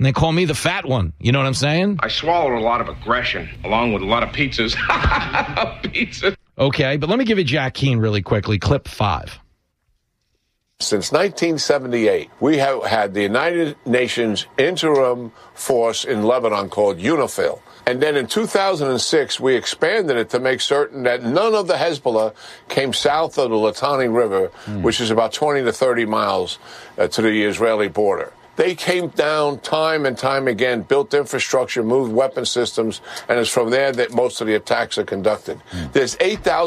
And they call me the fat one. You know what I'm saying? I swallowed a lot of aggression, along with a lot of pizzas. Pizzas. Okay, but let me give you Jack Keane really quickly. Clip 5. Since 1978, we have had the United Nations interim force in Lebanon called UNIFIL. And then in 2006, we expanded it to make certain that none of the Hezbollah came south of the Litani River, which is about 20 to 30 miles to the Israeli border. They came down time and time again, built infrastructure, moved weapon systems, and it's from there that most of the attacks are conducted. There's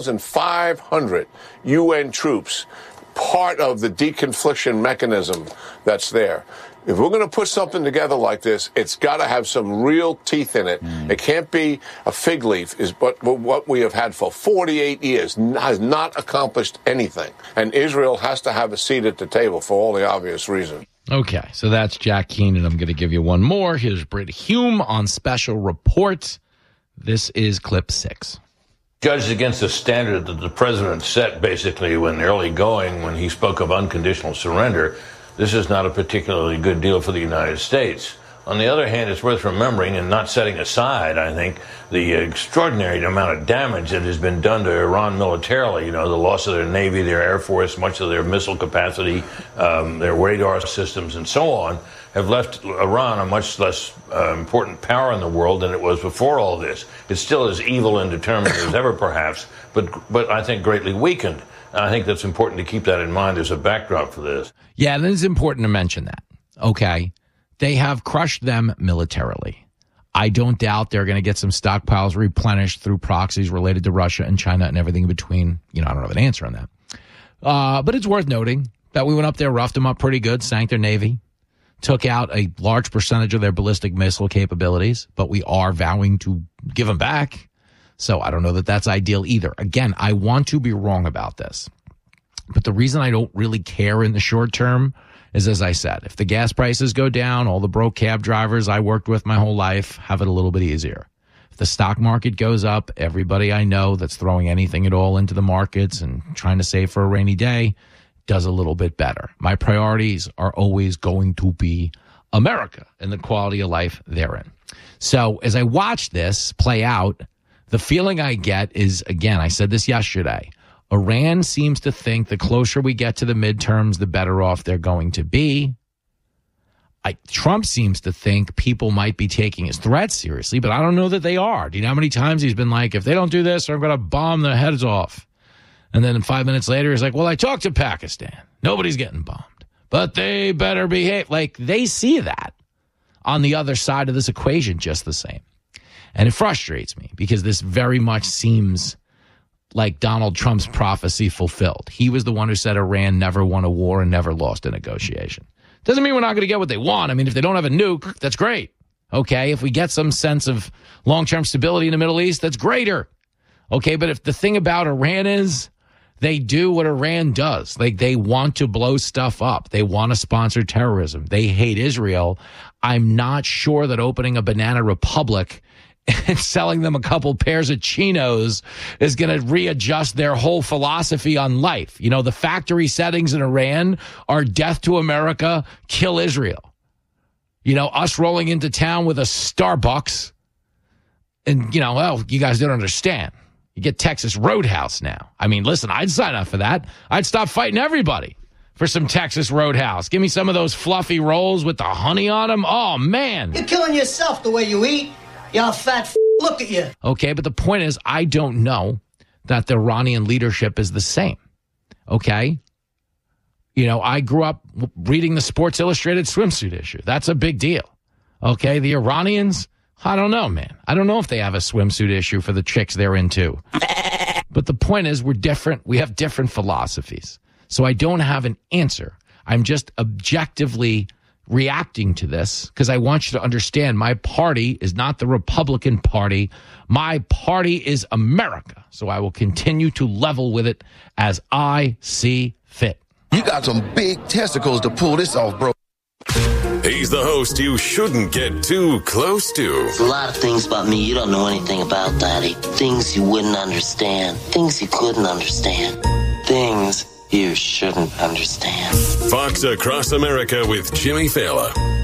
8,500 UN troops, part of the deconfliction mechanism that's there. If we're going to put something together like this, it's got to have some real teeth in it. It can't be a fig leaf, is but what we have had for 48 years has not accomplished anything. And Israel has to have a seat at the table for all the obvious reasons. Okay, so that's Jack Keane, and I'm going to give you one more. Here's Britt Hume on Special Report. This is clip 6. Judged against the standard that the president set, basically, when early going, when he spoke of unconditional surrender, this is not a particularly good deal for the United States. On the other hand, it's worth remembering and not setting aside, I think, the extraordinary amount of damage that has been done to Iran militarily. You know, the loss of their Navy, their Air Force, much of their missile capacity, their radar systems, and so on, have left Iran a much less important power in the world than it was before all this. It's still as evil and determined as ever, perhaps, but I think greatly weakened. And I think that's important to keep that in mind as a backdrop for this. Yeah, and it's important to mention that. Okay. They have crushed them militarily. I don't doubt they're going to get some stockpiles replenished through proxies related to Russia and China and everything in between. You know, I don't have an answer on that. But it's worth noting that we went up there, roughed them up pretty good, sank their Navy, took out a large percentage of their ballistic missile capabilities, but we are vowing to give them back. So I don't know that that's ideal either. Again, I want to be wrong about this. But the reason I don't really care in the short term is, as I said, if the gas prices go down, all the broke cab drivers I worked with my whole life have it a little bit easier. If the stock market goes up, everybody I know that's throwing anything at all into the markets and trying to save for a rainy day does a little bit better. My priorities are always going to be America and the quality of life therein. So as I watch this play out, the feeling I get is, again, I said this yesterday, Iran seems to think the closer we get to the midterms, the better off they're going to be. Trump seems to think people might be taking his threats seriously, but I don't know that they are. Do you know how many times he's been like, if they don't do this, I'm going to bomb their heads off? And then 5 minutes later, he's like, well, I talked to Pakistan. Nobody's getting bombed, but they better behave. Like, they see that on the other side of this equation just the same. And it frustrates me because this very much seems like Donald Trump's prophecy fulfilled. He was the one who said Iran never won a war and never lost a negotiation. Doesn't mean we're not going to get what they want. I mean, if they don't have a nuke, that's great. Okay, if we get some sense of long-term stability in the Middle East, that's greater. Okay, but if the thing about Iran is they do what Iran does. Like, they want to blow stuff up. They want to sponsor terrorism. They hate Israel. I'm not sure that opening a banana republic and selling them a couple pairs of chinos is going to readjust their whole philosophy on life. You know, the factory settings in Iran are death to America, kill Israel. You know, us rolling into town with a Starbucks and, you know, well, you guys don't understand. You get Texas Roadhouse now. I mean, listen, I'd sign up for that. I'd stop fighting everybody for some Texas Roadhouse. Give me some of those fluffy rolls with the honey on them. Oh, man. You're killing yourself the way you eat. Y'all fat look at you. Okay, but the point is, I don't know that the Iranian leadership is the same. Okay? You know, I grew up reading the Sports Illustrated swimsuit issue. That's a big deal. Okay, the Iranians, I don't know, man. I don't know if they have a swimsuit issue for the chicks they're into. But the point is, we're different. We have different philosophies. So I don't have an answer. I'm just objectively reacting to this because I want you to understand my party is not the Republican Party. My party is America. So I will continue to level with it as I see fit. You got some big testicles to pull this off, bro. He's the host you shouldn't get too close to. There's a lot of things about me you don't know anything about, Daddy. Things you wouldn't understand. Things you couldn't understand. Things you shouldn't understand. Fox Across America with Jimmy Fallon.